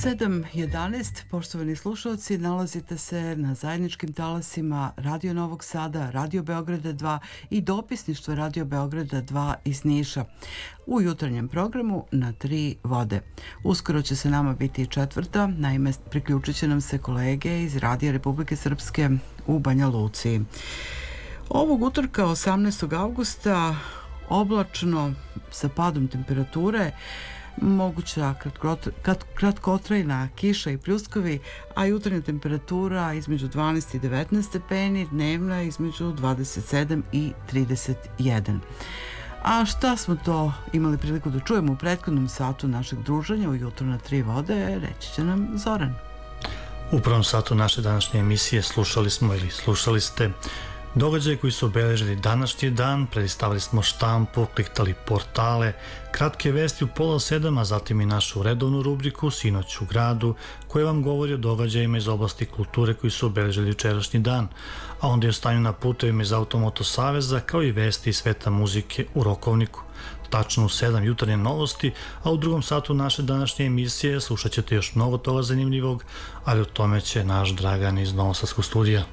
7:11, poštovani slušalci, nalazite se na zajedničkim talasima Radio Novog Sada, Radio Beograda 2 i dopisništvo Radio Beograda 2 iz Niša u jutarnjem programu Na tri vode. Uskoro će se nama biti i četvrta, naime priključit će nam se kolege iz Radija Republike Srpske u Banja Luci. Ovog utorka 18. avgusta oblačno sa padom temperature, moguća kratkotrajna kiša i pljuskovi, a jutarnja temperatura između 12 i 19 stepeni, dnevna između 27 i 31. A šta smo to imali priliku da čujemo u prethodnom satu našeg druženja u Jutro na tri vode, reći će nam Zoran. U prvom satu naše današnje emisije slušali ste događaje koji su obeležili današnji dan, predstavili smo štampu, kliktali portale, kratke vesti u 6:30, a zatim i našu redovnu rubriku Sinoć u gradu, koja vam govori o događajima iz oblasti kulture koji su obeležili jučerašnji dan, a onda je o stanju na putevima iz Automoto Saveza, kao i vesti iz sveta muzike u Rokovniku. Tačno u 7 jutarnje novosti, a u drugom satu naše današnje emisije slušat ćete još mnogo toga zanimljivog, ali o tome će naš Dragan iz Novosadskog studija.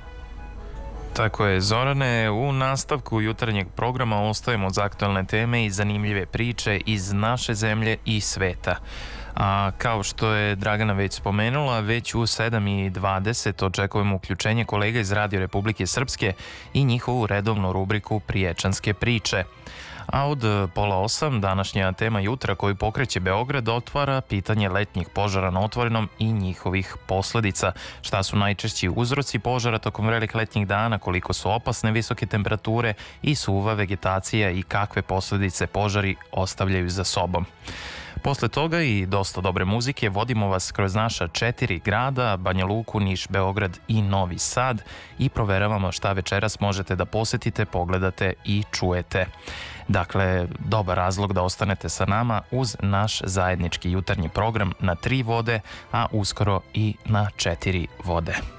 Tako je, Zorane, u nastavku jutarnjeg programa ostajemo uz aktualne teme i zanimljive priče iz naše zemlje i sveta. A kao što je Dragana već spomenula, već u 7:20 očekujemo uključenje kolega iz Radio Republike Srpske i njihovu redovnu rubriku Priječanske priče. A od 7:30 današnja tema jutra koju pokreće Beograd otvara pitanje letnjih požara na otvorenom i njihovih posledica. Šta su najčešći uzroci požara tokom velikih letnjih dana, koliko su opasne visoke temperature i suva vegetacija i kakve posledice požari ostavljaju za sobom. Posle toga i dosta dobre muzike vodimo vas kroz naša 4 grada, Banja Luku, Niš, Beograd i Novi Sad i proveravamo šta večeras možete da posetite, pogledate i čujete. Dakle, dobar razlog da ostanete sa nama uz naš zajednički jutarnji program Na tri vode, a uskoro i Na 4 vode.